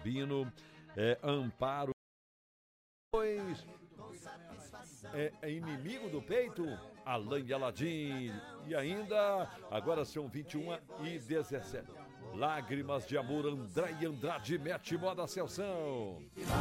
Sabino, Amparo. É inimigo do peito, Alain Aladim. E ainda, agora são 21h17. Lágrimas de amor, André Andrade, mete moda Celção.